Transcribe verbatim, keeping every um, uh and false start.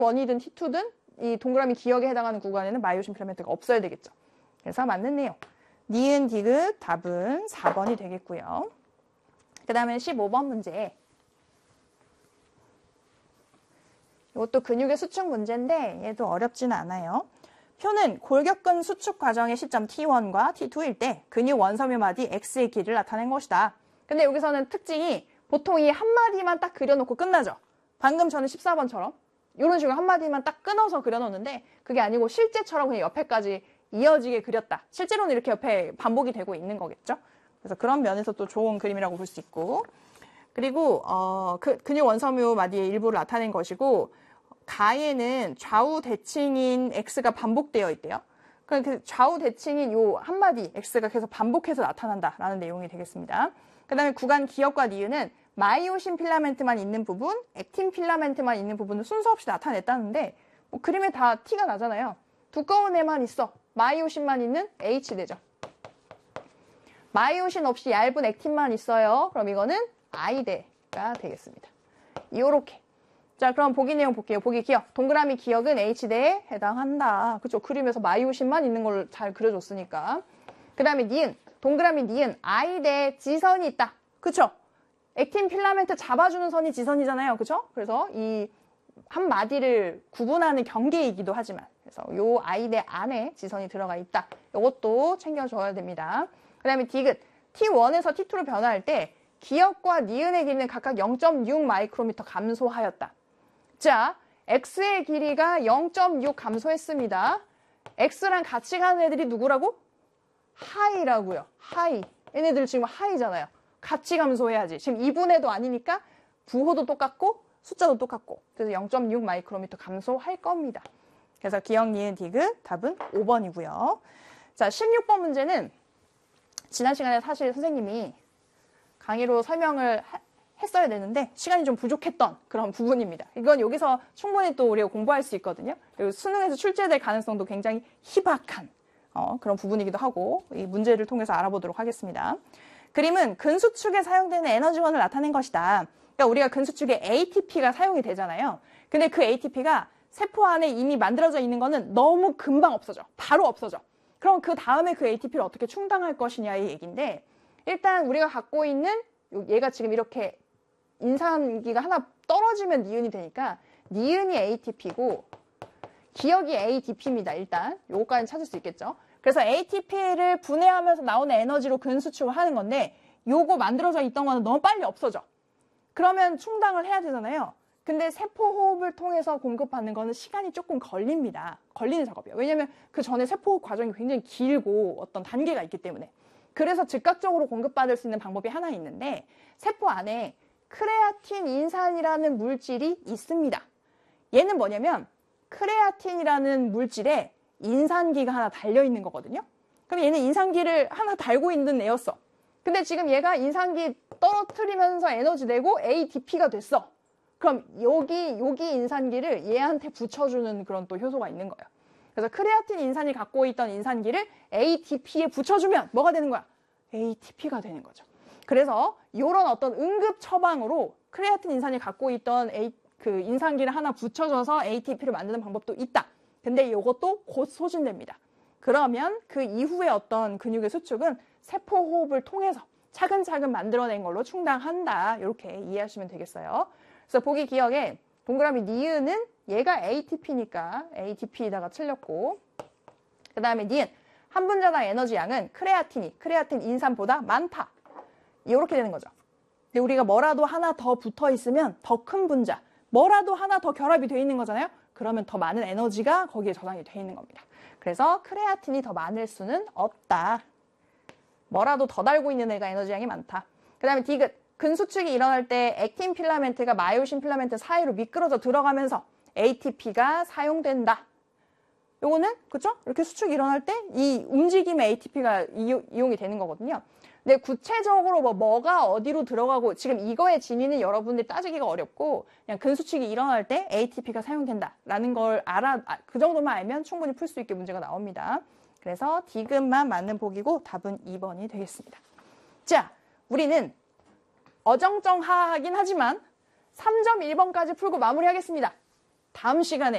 원이든 티 투든 이 동그라미 기역에 해당하는 구간에는 마이오신 필라멘트가 없어야 되겠죠. 그래서 맞는 내용. 니은, 디귿 답은 사 번이 되겠고요. 그 다음에 십오 번 문제. 이것도 근육의 수축 문제인데 얘도 어렵진 않아요. 표는 골격근 수축 과정의 시점 티 원과 티 투일 때 근육 원섬유 마디 X의 길이를 나타낸 것이다. 근데 여기서는 특징이 보통 이 한 마디만 딱 그려놓고 끝나죠. 방금 저는 십사 번처럼 이런 식으로 한 마디만 딱 끊어서 그려놓는데 그게 아니고 실제처럼 그냥 옆에까지 이어지게 그렸다. 실제로는 이렇게 옆에 반복이 되고 있는 거겠죠. 그래서 그런 면에서 또 좋은 그림이라고 볼 수 있고 그리고 어, 그, 근육 원섬유 마디의 일부를 나타낸 것이고 가에는 좌우 대칭인 X가 반복되어 있대요. 그러니까 그 좌우 대칭인 요 한마디 X가 계속 반복해서 나타난다라는 내용이 되겠습니다. 그 다음에 구간 기역과 니은은 마이오신 필라멘트만 있는 부분, 액틴 필라멘트만 있는 부분을 순서 없이 나타냈다는데 뭐 그림에 다 티가 나잖아요. 두꺼운 애만 있어. 마이오신만 있는 H대죠. 마이오신 없이 얇은 액틴만 있어요. 그럼 이거는 I대가 되겠습니다. 요렇게. 자, 그럼 보기 내용 볼게요. 보기 기역. 동그라미 기역은 H대에 해당한다. 그쵸? 그림에서 마이오신만 있는 걸 잘 그려줬으니까. 그 다음에 니은. 동그라미 니은. I대에 지선이 있다. 그쵸? 액틴 필라멘트 잡아주는 선이 지선이잖아요. 그쵸? 그래서 이 한 마디를 구분하는 경계이기도 하지만 그래서 요 I대 안에 지선이 들어가 있다. 요것도 챙겨줘야 됩니다. 그 다음에 디귿. 티 원에서 티 투로 변화할 때 기역과 니은의 길이는 각각 영 점 육 마이크로미터 감소하였다. 자, X의 길이가 영 점 육 감소했습니다. X랑 같이 가는 애들이 누구라고? 하이라고요. 하이. 얘네들 지금 하이잖아요. 같이 감소해야지. 지금 이분해도 아니니까 부호도 똑같고 숫자도 똑같고 그래서 영 점 육 마이크로미터 감소할 겁니다. 그래서 기역, 니은, 디귿 답은 오 번이고요. 자, 십육 번 문제는 지난 시간에 사실 선생님이 강의로 설명을 하, 했어야 되는데 시간이 좀 부족했던 그런 부분입니다. 이건 여기서 충분히 또 우리가 공부할 수 있거든요. 그리고 수능에서 출제될 가능성도 굉장히 희박한 어, 그런 부분이기도 하고 이 문제를 통해서 알아보도록 하겠습니다. 그림은 근수축에 사용되는 에너지원을 나타낸 것이다. 그러니까 우리가 근수축에 에이티피가 사용이 되잖아요. 근데 그 에이티피가 세포 안에 이미 만들어져 있는 거는 너무 금방 없어져. 바로 없어져. 그럼 그 다음에 그 에이티피를 어떻게 충당할 것이냐의 얘기인데 일단 우리가 갖고 있는 얘가 지금 이렇게 인산기가 하나 떨어지면 니은이 되니까 니은이 에이티피고 기역이 에이디피입니다. 일단 요거까지는 찾을 수 있겠죠. 그래서 에이티피를 분해하면서 나오는 에너지로 근수축을 하는 건데 요거 만들어져 있던 거는 너무 빨리 없어져. 그러면 충당을 해야 되잖아요. 근데 세포 호흡을 통해서 공급받는 거는 시간이 조금 걸립니다. 걸리는 작업이에요. 왜냐면 그 전에 세포 호흡 과정이 굉장히 길고 어떤 단계가 있기 때문에. 그래서 즉각적으로 공급받을 수 있는 방법이 하나 있는데 세포 안에 크레아틴 인산이라는 물질이 있습니다. 얘는 뭐냐면 크레아틴이라는 물질에 인산기가 하나 달려있는 거거든요. 그럼 얘는 인산기를 하나 달고 있는 애였어. 근데 지금 얘가 인산기 떨어뜨리면서 에너지 내고 에이디피가 됐어. 그럼 여기 여기 인산기를 얘한테 붙여주는 그런 또 효소가 있는 거예요. 그래서 크레아틴 인산이 갖고 있던 인산기를 에이티피에 붙여주면 뭐가 되는 거야? 에이티피가 되는 거죠. 그래서 이런 어떤 응급 처방으로 크레아틴 인산이 갖고 있던 에이, 그 인산기를 하나 붙여줘서 에이티피를 만드는 방법도 있다. 근데 이것도 곧 소진됩니다. 그러면 그 이후에 어떤 근육의 수축은 세포 호흡을 통해서 차근차근 만들어낸 걸로 충당한다. 이렇게 이해하시면 되겠어요. 그래서 보기 기억에 동그라미 니은은 얘가 에이티피니까 에이티피에다가 틀렸고 그 다음에 니은 한 분자당 에너지 양은 크레아틴이 크레아틴 인산보다 많다. 이렇게 되는 거죠. 근데 우리가 뭐라도 하나 더 붙어 있으면 더 큰 분자 뭐라도 하나 더 결합이 돼 있는 거잖아요. 그러면 더 많은 에너지가 거기에 저장이 돼 있는 겁니다. 그래서 크레아틴이 더 많을 수는 없다. 뭐라도 더 달고 있는 애가 에너지 양이 많다. 그 다음에 디귿. 근수축이 일어날 때 액틴 필라멘트가 마이오신 필라멘트 사이로 미끄러져 들어가면서 에이티피가 사용된다. 요거는 그쵸? 이렇게 수축이 일어날 때 이 움직임에 에이티피가 이용이 되는 거거든요. 근데 구체적으로 뭐 뭐가 어디로 들어가고 지금 이거의 진위는 여러분들이 따지기가 어렵고 그냥 근수축이 일어날 때 에이티피가 사용된다라는 걸 알아 그 정도만 알면 충분히 풀 수 있게 문제가 나옵니다. 그래서 디귿만 맞는 보기고 답은 이 번이 되겠습니다. 자, 우리는 어정쩡하긴 하지만 삼 점 일 번까지 풀고 마무리하겠습니다. 다음 시간에